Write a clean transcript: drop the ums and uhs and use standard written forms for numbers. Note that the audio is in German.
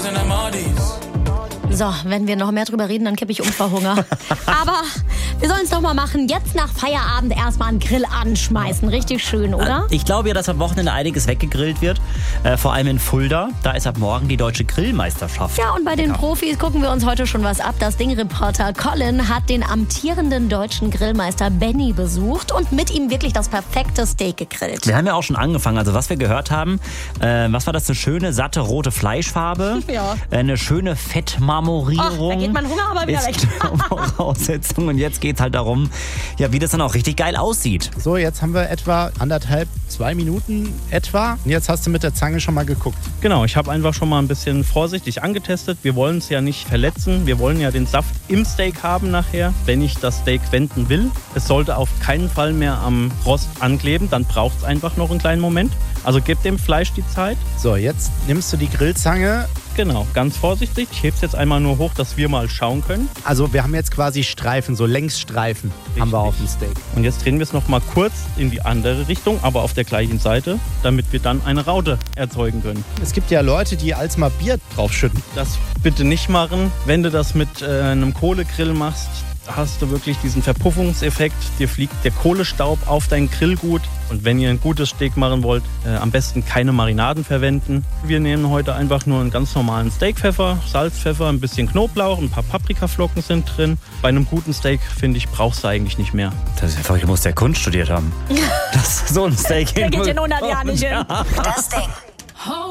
So, wenn wir noch mehr drüber reden, dann kippe ich um vor Hunger. Aber wir sollen es doch mal machen. Jetzt nach Feierabend erstmal einen Grill anschmeißen. Richtig schön, oder? Ich glaube ja, dass am Wochenende einiges weggegrillt wird. Vor allem in Fulda. Da ist ab morgen die deutsche Grillmeisterschaft. Ja, und bei den Profis gucken wir uns heute schon was ab. Das Ding-Reporter Colin hat den amtierenden deutschen Grillmeister Benny besucht und mit ihm wirklich das perfekte Steak gegrillt. Wir haben ja auch schon angefangen. Also was wir gehört haben, was war das? Eine schöne, satte, rote Fleischfarbe. Ja. Eine schöne Fettmarmorierung. Da geht mein Hunger aber wieder weg. Voraussetzung. Und jetzt geht es halt darum, ja, wie das dann auch richtig geil aussieht. So, jetzt haben wir etwa 2 Minuten etwa. Und jetzt hast du mit der Zange schon mal geguckt. Genau, ich habe einfach schon mal ein bisschen vorsichtig angetestet. Wir wollen es ja nicht verletzen. Wir wollen ja den Saft im Steak haben nachher, wenn ich das Steak wenden will. Es sollte auf keinen Fall mehr am Rost ankleben. Dann braucht es einfach noch einen kleinen Moment. Also gib dem Fleisch die Zeit. So, jetzt nimmst du die Grillzange. Genau, ganz vorsichtig. Ich hebe es jetzt einmal nur hoch, dass wir mal schauen können. Also wir haben jetzt quasi Streifen, so Längsstreifen haben wir auf dem Steak. Und jetzt drehen wir es noch mal kurz in die andere Richtung, aber auf der gleichen Seite, damit wir dann eine Raute erzeugen können. Es gibt ja Leute, die als mal Bier draufschütten. Das bitte nicht machen. Wenn du das mit einem Kohlegrill machst, hast du wirklich diesen Verpuffungseffekt. Dir fliegt der Kohlestaub auf dein Grillgut. Und wenn ihr ein gutes Steak machen wollt, am besten keine Marinaden verwenden. Wir nehmen heute einfach nur einen ganz normalen Steakpfeffer, Salz, Pfeffer, ein bisschen Knoblauch, ein paar Paprikaflocken sind drin. Bei einem guten Steak, finde ich, brauchst du eigentlich nicht mehr. Das ist ja verrückt, du musst ja Kunst studiert haben. Das ist so ein Steak. Der geht in 100 Jahren nicht hin. Ja. Das Ding.